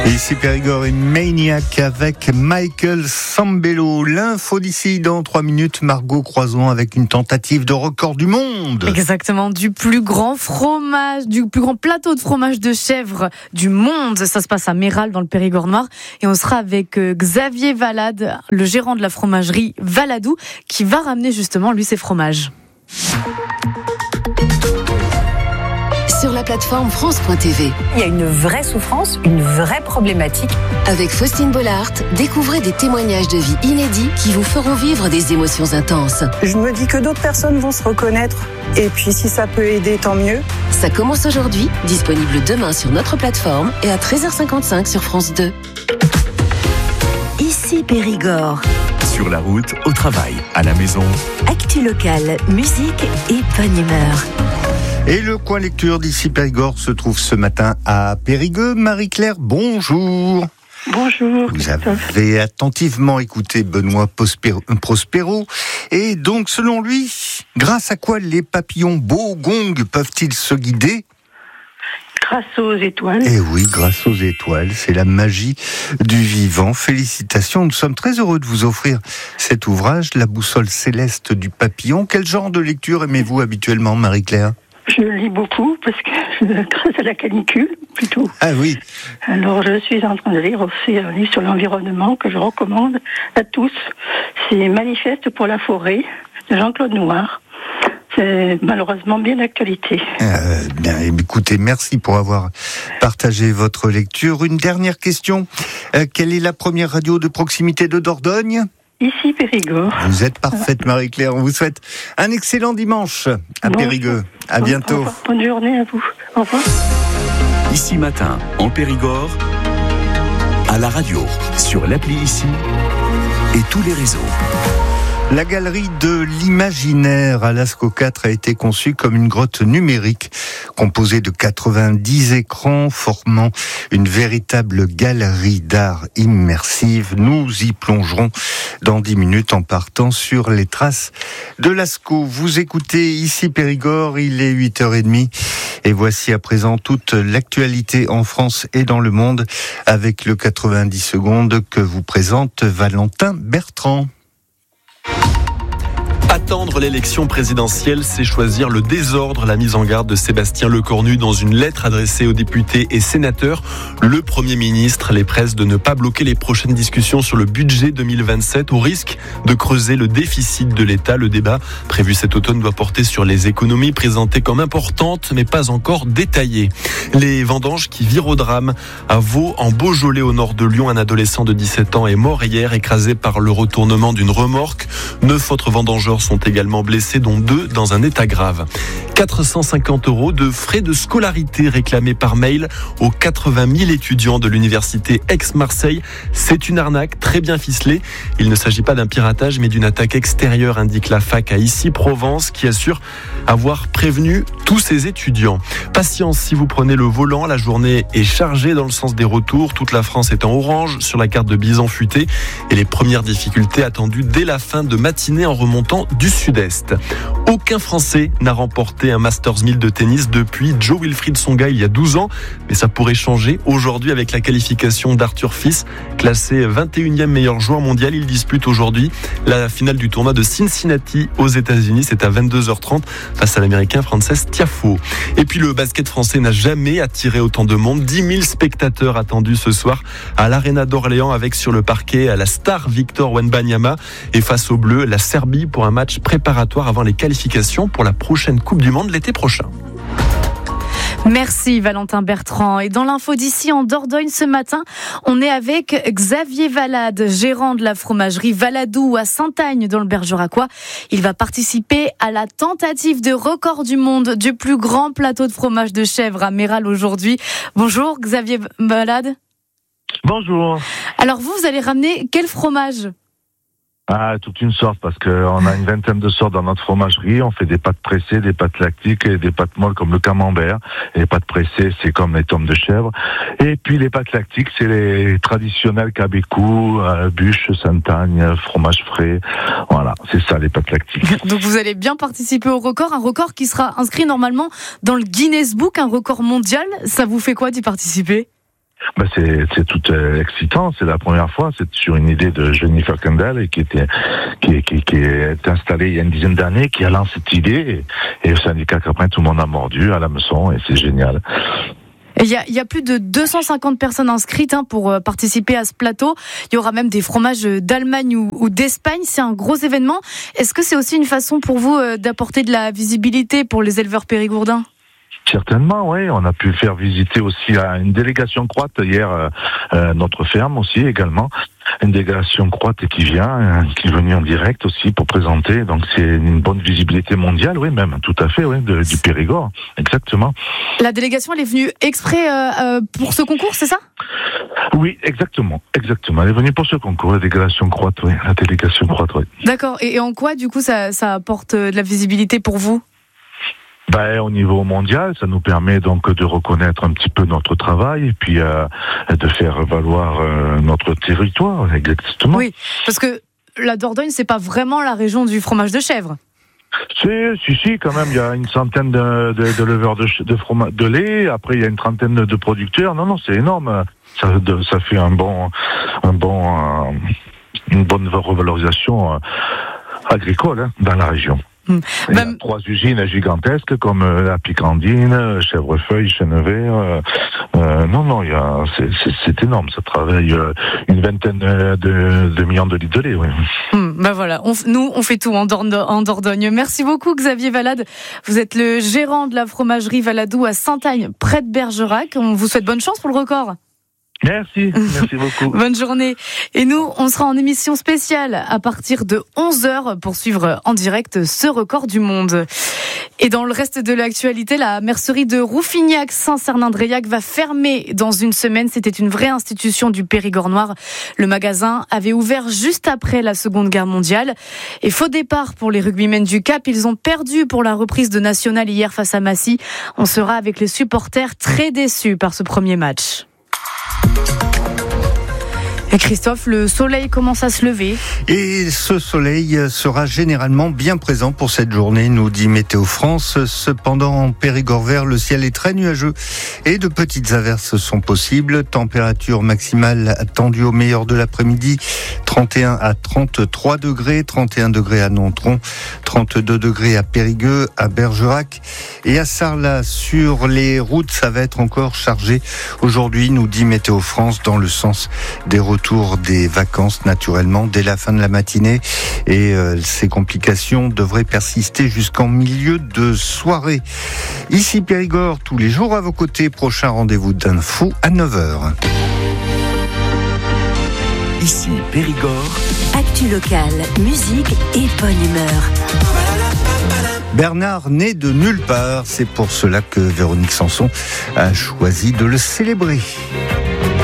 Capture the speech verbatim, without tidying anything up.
Ici Périgord et Maniac avec Michael Sambello. L'info d'ici dans trois minutes. Margot Croison avec une tentative de record du monde. Exactement, du plus grand fromage, du plus grand plateau de fromage de chèvre du monde. Ça se passe à Méral dans le Périgord noir. Et on sera avec Xavier Valade, le gérant de la fromagerie Valadou, qui va ramener justement lui ses fromages. Sur la plateforme France point T V. Il y a une vraie souffrance, une vraie problématique. Avec Faustine Bollard, découvrez des témoignages de vie inédits qui vous feront vivre des émotions intenses. Je me dis que d'autres personnes vont se reconnaître. Et puis si ça peut aider, tant mieux. Ça commence aujourd'hui, disponible demain sur notre plateforme et à treize heures cinquante-cinq sur France deux. Ici Périgord. Sur la route, au travail, à la maison. Actu locale, musique et bonne humeur. Et le coin lecture d'ici Périgord se trouve ce matin à Périgueux. Marie-Claire, bonjour. Bonjour. Vous avez attentivement écouté Benoît Prospero. Et donc, selon lui, grâce à quoi les papillons Bogong peuvent-ils se guider ? Grâce aux étoiles. Eh oui, grâce aux étoiles, c'est la magie du vivant. Félicitations, nous sommes très heureux de vous offrir cet ouvrage, La boussole céleste du papillon. Quel genre de lecture aimez-vous habituellement, Marie-Claire ? Je lis beaucoup parce que grâce à la canicule, plutôt. Ah oui. Alors je suis en train de lire aussi un livre sur l'environnement que je recommande à tous. C'est Manifeste pour la forêt de Jean-Claude Noir. C'est malheureusement bien d'actualité. Euh, bien, écoutez, merci pour avoir partagé votre lecture. Une dernière question. Euh, quelle est la première radio de proximité de Dordogne ? Ici Périgord. Vous êtes parfaite, Marie-Claire. On vous souhaite un excellent dimanche à bon, Périgueux. À bon, bientôt. Bonne journée à vous. Au revoir. Ici Matin, en Périgord, à la radio, sur l'appli Ici et tous les réseaux. La galerie de l'imaginaire à Lascaux quatre a été conçue comme une grotte numérique composée de quatre-vingt-dix écrans formant une véritable galerie d'art immersive. Nous y plongerons dans dix minutes en partant sur les traces de Lascaux. Vous écoutez Ici Périgord, il est huit heures trente et voici à présent toute l'actualité en France et dans le monde avec le quatre-vingt-dix secondes que vous présente Valentin Bertrand. Attendre l'élection présidentielle, c'est choisir le désordre. La mise en garde de Sébastien Lecornu dans une lettre adressée aux députés et sénateurs. Le Premier ministre les presse de ne pas bloquer les prochaines discussions sur le budget deux mille vingt-sept au risque de creuser le déficit de l'État. Le débat prévu cet automne doit porter sur les économies présentées comme importantes mais pas encore détaillées. Les vendanges qui virent au drame. À Vaux, en Beaujolais au nord de Lyon, un adolescent de dix-sept ans est mort hier écrasé par le retournement d'une remorque. Neuf autres vendangeurs sont également blessés, dont deux dans un état grave. quatre cent cinquante euros de frais de scolarité réclamés par mail aux quatre-vingt mille étudiants de l'université Aix-Marseille. C'est une arnaque très bien ficelée. Il ne s'agit pas d'un piratage mais d'une attaque extérieure, indique la fac à Issy-Provence qui assure avoir prévenu tous ses étudiants. Patience si vous prenez le volant, la journée est chargée dans le sens des retours. Toute la France est en orange sur la carte de Bison Futé et les premières difficultés attendues dès la fin de matinée en remontant du sud-est. Aucun Français n'a remporté un Masters mille de tennis depuis Joe Wilfried Tsonga il y a douze ans, mais ça pourrait changer aujourd'hui avec la qualification d'Arthur Fils, classé vingt et unième meilleur joueur mondial. Il dispute aujourd'hui la finale du tournoi de Cincinnati aux États-Unis. C'est à vingt-deux heures trente face à l'Américain Frances Tiafoe. Et puis le basket français n'a jamais attiré autant de monde. dix mille spectateurs attendus ce soir à l'Arena d'Orléans avec sur le parquet à la star Victor Wembanyama et face aux Bleus la Serbie pour un match préparatoire avant les qualifications pour la prochaine Coupe du Monde l'été prochain. Merci Valentin Bertrand. Et dans l'info d'ici en Dordogne ce matin, on est avec Xavier Valade, gérant de la fromagerie Valadou à Saint-Agne dans le Bergeracois. Il va participer à la tentative de record du monde du plus grand plateau de fromage de chèvre à Méral aujourd'hui. Bonjour Xavier Valade. Bonjour. Alors vous, vous allez ramener quel fromage ? Ah, toute une sorte, parce qu'on a une vingtaine de sortes dans notre fromagerie. On fait des pâtes pressées, des pâtes lactiques et des pâtes molles comme le camembert. Et les pâtes pressées, c'est comme les tomes de chèvre. Et puis les pâtes lactiques, c'est les traditionnels cabécou, euh, bûche, Saint-Agne, fromage frais. Voilà, c'est ça les pâtes lactiques. Donc vous allez bien participer au record, un record qui sera inscrit normalement dans le Guinness Book, un record mondial. Ça vous fait quoi d'y participer ? Ben c'est, c'est tout euh, excitant. C'est la première fois. C'est sur une idée de Jennifer Kendall qui était, qui, qui, qui est installée il y a une dizaine d'années, qui a lancé cette idée. Et, et le syndicat Caprin, tout le monde a mordu à l'hameçon et c'est génial. Il y, a, il y a plus de deux cent cinquante personnes inscrites hein, pour euh, participer à ce plateau. Il y aura même des fromages d'Allemagne ou, ou d'Espagne. C'est un gros événement. Est-ce que c'est aussi une façon pour vous euh, d'apporter de la visibilité pour les éleveurs périgourdins ? Certainement, oui. On a pu faire visiter aussi à une délégation croate hier euh, euh, notre ferme aussi également. Une délégation croate qui vient, euh, qui est venue en direct aussi pour présenter. Donc c'est une bonne visibilité mondiale, oui, même tout à fait, oui, de, du Périgord, exactement. La délégation, elle est venue exprès euh, euh, pour ce concours, c'est ça ? Oui, exactement, exactement. Elle est venue pour ce concours, la délégation croate, oui, la délégation croate, oui. D'accord. Et, et en quoi, du coup, ça, ça apporte de la visibilité pour vous ? Ben, au niveau mondial, ça nous permet donc de reconnaître un petit peu notre travail et puis euh, de faire valoir euh, notre territoire, exactement. Oui, parce que la Dordogne, c'est pas vraiment la région du fromage de chèvre. Si, si, si, quand même, il y a une centaine de, de, de leveurs de, de, fromage, de lait, après il y a une trentaine de producteurs. Non, non, c'est énorme. Ça, de, ça fait un bon, un bon, euh, une bonne revalorisation euh, agricole hein, dans la région. Mmh. Il y a trois usines gigantesques comme euh, la Picardine, Chèvrefeuille, Chenevert. Euh, euh, non, non, il y a, c'est, c'est, c'est énorme. Ça travaille euh, une vingtaine de, de millions de litres de lait. Oui. Mmh, ben voilà, on, nous on fait tout en, Dordogne, en Dordogne. Merci beaucoup Xavier Valade. Vous êtes le gérant de la fromagerie Valadou à Saint-Agne, près de Bergerac. On vous souhaite bonne chance pour le record. Merci, merci beaucoup. Bonne journée. Et nous, on sera en émission spéciale à partir de onze heures pour suivre en direct ce record du monde. Et dans le reste de l'actualité, la mercerie de Rouffignac Saint-Cernin-Dreillac va fermer dans une semaine. C'était une vraie institution du Périgord noir. Le magasin avait ouvert juste après la Seconde Guerre mondiale. Et faux départ pour les rugbymen du Cap. Ils ont perdu pour la reprise de National hier face à Massy. On sera avec les supporters très déçus par ce premier match. Et Christophe, le soleil commence à se lever. Et ce soleil sera généralement bien présent pour cette journée, nous dit Météo France. Cependant, en Périgord vert, le ciel est très nuageux et de petites averses sont possibles. Température maximale attendue au meilleur de l'après-midi, trente et un à trente-trois degrés, trente et un degrés à Nontron, trente-deux degrés à Périgueux, à Bergerac et à Sarlat. Sur les routes, ça va être encore chargé aujourd'hui, nous dit Météo France, dans le sens des retours des vacances naturellement dès la fin de la matinée et euh, ces complications devraient persister jusqu'en milieu de soirée. Ici Périgord, tous les jours à vos côtés, prochain rendez-vous d'info à neuf heures. Ici Périgord. Actu locale, musique et bonne humeur. Bernard né de nulle part, c'est pour cela que Véronique Sanson a choisi de le célébrer.